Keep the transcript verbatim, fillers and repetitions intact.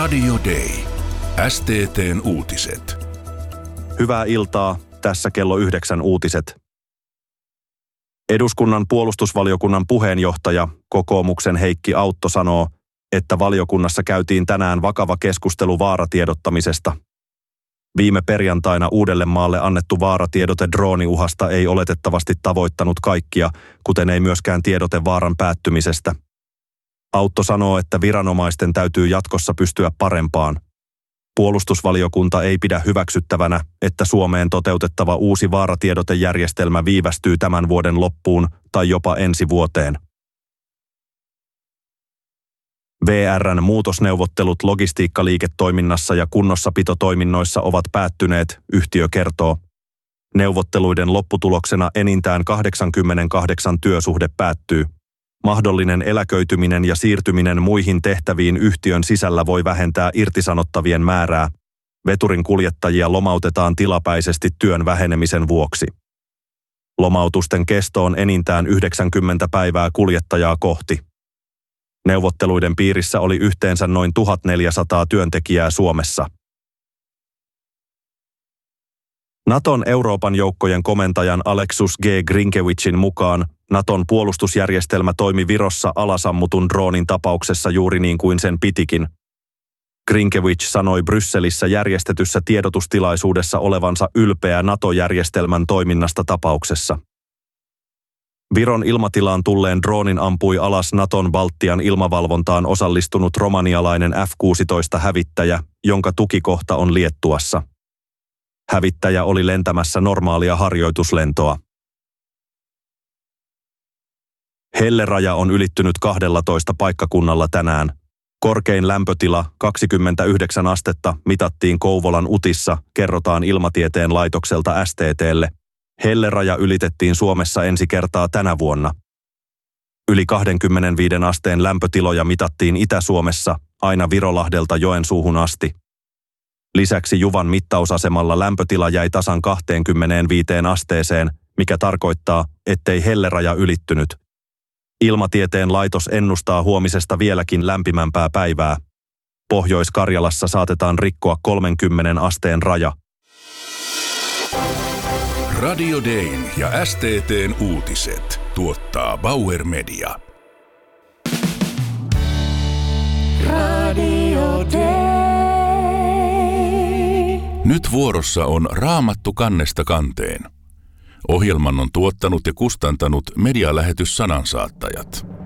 Radio Day. S T T:n uutiset. Hyvää iltaa, tässä kello yhdeksän uutiset. Eduskunnan puolustusvaliokunnan puheenjohtaja, kokoomuksen Heikki Autto sanoo, että valiokunnassa käytiin tänään vakava keskustelu vaaratiedottamisesta. Viime perjantaina Uudellemaalle annettu vaaratiedote drooniuhasta ei oletettavasti tavoittanut kaikkia, kuten ei myöskään tiedote vaaran päättymisestä. Autto sanoo, että viranomaisten täytyy jatkossa pystyä parempaan. Puolustusvaliokunta ei pidä hyväksyttävänä, että Suomeen toteutettava uusi vaaratiedotejärjestelmä viivästyy tämän vuoden loppuun tai jopa ensi vuoteen. V R:n muutosneuvottelut logistiikkaliiketoiminnassa ja kunnossapitotoiminnoissa ovat päättyneet, yhtiö kertoo. Neuvotteluiden lopputuloksena enintään kahdeksankymmentäkahdeksan työsuhde päättyy. Mahdollinen eläköityminen ja siirtyminen muihin tehtäviin yhtiön sisällä voi vähentää irtisanottavien määrää. Veturin kuljettajia lomautetaan tilapäisesti työn vähenemisen vuoksi. Lomautusten kesto on enintään yhdeksänkymmentä päivää kuljettajaa kohti. Neuvotteluiden piirissä oli yhteensä noin tuhatneljäsataa työntekijää Suomessa. Naton Euroopan joukkojen komentajan Alexus G. Grinkevicin mukaan Naton puolustusjärjestelmä toimi Virossa alasammutun droonin tapauksessa juuri niin kuin sen pitikin. Grinkevic sanoi Brysselissä järjestetyssä tiedotustilaisuudessa olevansa ylpeä NATO-järjestelmän toiminnasta tapauksessa. Viron ilmatilaan tulleen droonin ampui alas Naton Baltian ilmavalvontaan osallistunut romanialainen F kuusitoista hävittäjä, jonka tukikohta on Liettuassa. Hävittäjä oli lentämässä normaalia harjoituslentoa. Helleraja on ylittynyt kahdellatoista paikkakunnalla tänään. Korkein lämpötila, kaksikymmentäyhdeksän astetta, mitattiin Kouvolan Utissa, kerrotaan Ilmatieteen laitokselta S T T:lle. Helleraja ylitettiin Suomessa ensi kertaa tänä vuonna. Yli kaksikymmentäviisi asteen lämpötiloja mitattiin Itä-Suomessa, aina Virolahdelta Joensuuhun asti. Lisäksi Juvan mittausasemalla lämpötila jäi tasan kaksikymmentäviisi asteeseen, mikä tarkoittaa, ettei helleraja ylittynyt. Ilmatieteen laitos ennustaa huomisesta vieläkin lämpimämpää päivää. Pohjois-Karjalassa saatetaan rikkoa kolmenkymmenen asteen raja. Radio Dayn ja S T T:n uutiset tuottaa Bauer Media. Radio Day. Nyt vuorossa on Raamattu kannesta kanteen. Ohjelman on tuottanut ja kustantanut medialähetys Sanansaattajat.